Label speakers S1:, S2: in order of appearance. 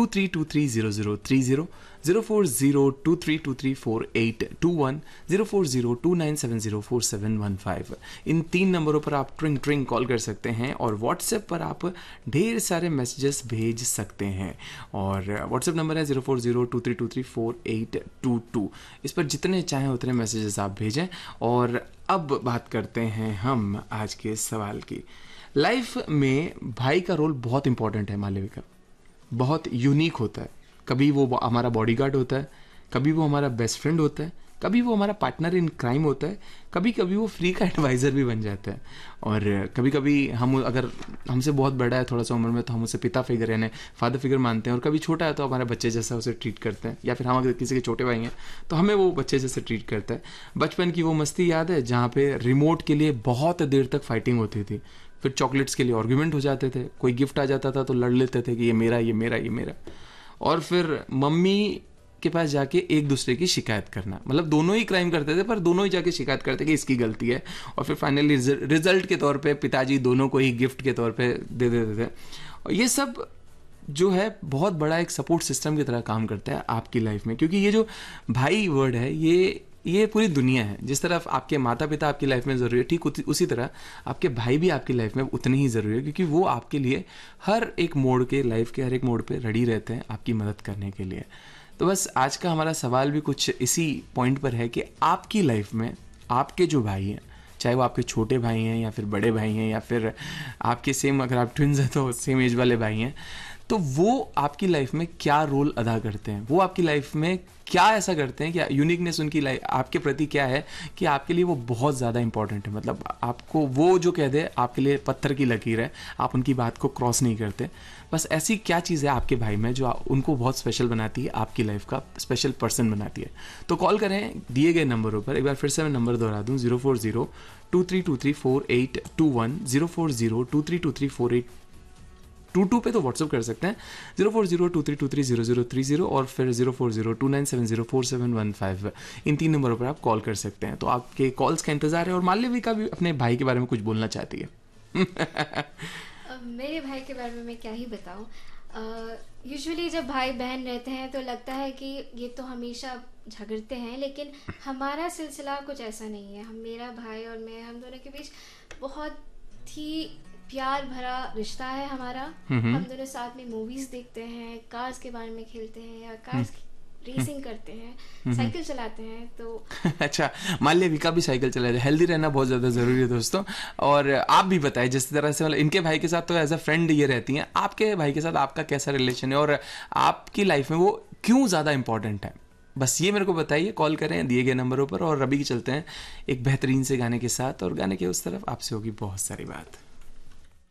S1: 0402323030, 040232348221, 040297044715। इन 3 नंबरों पर आप ट्रिंग ट्रिंग कॉल कर सकते हैं और व्हाट्सएप पर आप ढेर सारे मैसेजेस भेज सकते हैं। और व्हाट्सएप नंबर है 040232348222। इस पर जितने चाहें उतने मैसेजेस आप भेजें। और अब बात करते हैं हम आज के सवाल की। लाइफ में भाई का रोल बहुत इंपॉर्टेंट है मालविका, बहुत यूनिक होता है। कभी वो हमारा बॉडीगार्ड होता है, कभी वो हमारा बेस्ट फ्रेंड होता है, कभी वो हमारा पार्टनर इन क्राइम होता है, कभी कभी वो फ्री का एडवाइज़र भी बन जाता है। और कभी कभी हम अगर हमसे बहुत बड़ा है थोड़ा सा उम्र में तो हम उसे पिता फिगर यानी फादर फिगर मानते हैं, और कभी छोटा है तो हमारे बच्चे जैसा उसे ट्रीट करते हैं, या फिर हम अगर किसी के छोटे भाई हैं तो हमें वो बच्चे जैसे ट्रीट करता है। बचपन की वो मस्ती याद है जहाँ पे रिमोट के लिए बहुत देर तक फाइटिंग होती थी, फिर चॉकलेट्स के लिए आर्ग्यूमेंट हो जाते थे, कोई गिफ्ट आ जाता था तो लड़ लेते थे कि ये मेरा ये मेरा ये मेरा, और फिर मम्मी के पास जाके एक दूसरे की शिकायत करना। मतलब दोनों ही क्राइम करते थे पर दोनों ही जाके शिकायत करते कि इसकी गलती है, और फिर फाइनली रिजल्ट के तौर पे पिताजी दोनों को ही गिफ्ट के तौर पे दे देते थे। और ये सब जो है बहुत बड़ा एक सपोर्ट सिस्टम की तरह काम करता है आपकी लाइफ में, क्योंकि ये जो भाई वर्ड है ये पूरी दुनिया है। जिस तरफ आपके माता पिता आपकी लाइफ में ज़रूरी है, ठीक उसी तरह आपके भाई भी आपकी लाइफ में उतने ही ज़रूरी है, क्योंकि वो आपके लिए हर एक मोड़ के लाइफ के हर एक मोड़ पे रेडी रहते हैं आपकी मदद करने के लिए। तो बस आज का हमारा सवाल भी कुछ इसी पॉइंट पर है कि आपकी लाइफ में आपके जो भाई हैं, चाहे वो आपके छोटे भाई हैं या फिर बड़े भाई हैं, या फिर आपके सेम, अगर आप ट्विन्स हैं तो सेम एज वाले भाई हैं, तो वो आपकी लाइफ में क्या रोल अदा करते हैं, वो आपकी लाइफ में क्या ऐसा करते हैं, क्या यूनिकनेस उनकी लाइफ आपके प्रति क्या है कि आपके लिए वो बहुत ज़्यादा इंपॉर्टेंट है। मतलब आपको वो जो कह दे आपके लिए पत्थर की लकीर है, आप उनकी बात को क्रॉस नहीं करते। बस ऐसी क्या चीज़ है आपके भाई में जो उनको बहुत स्पेशल बनाती है, आपकी लाइफ का स्पेशल पर्सन बनाती है। तो कॉल करें दिए गए नंबरों पर। एक बार फिर से मैं नंबर दोहरा दूँ, 040232348221, 040232348222 पे तो व्हाट्सअप कर सकते हैं, 0402323030 और फिर 040297044715। इन 3 नंबरों पर आप कॉल कर सकते हैं। तो आपके कॉल्स का इंतजार है। और मालविका भी अपने भाई के बारे में कुछ बोलना चाहती है।
S2: मेरे भाई के बारे में मैं क्या ही बताऊं। यूजुअली जब भाई बहन रहते हैं तो लगता है कि ये तो हमेशा झगड़ते हैं, लेकिन हमारा सिलसिला कुछ ऐसा नहीं है। मेरा भाई और मैं, हम दोनों के बीच बहुत ही प्यार भरा रिश्ता है हमारा। हम दोनों साथ में मूवीज देखते हैं, कार्स के बारे में खेलते हैं या कार्स रेसिंग करते हैं, साइकिल चलाते हैं। तो
S1: अच्छा, मालविका भी साइकिल चलाते हैं। हेल्दी रहना बहुत ज़्यादा ज़रूरी है दोस्तों। और आप भी बताएं जिस तरह से, मतलब इनके भाई के साथ तो एज अ फ्रेंड ये रहती हैं, आपके भाई के साथ आपका कैसा रिलेशन है और आपकी लाइफ में वो क्यों ज़्यादा इंपॉर्टेंट है, बस ये मेरे को बताइए। कॉल करें दिए गए नंबरों पर। और अभी चलते हैं एक बेहतरीन से गाने के साथ, और गाने के उस तरफ आपसे होगी बहुत सारी बात।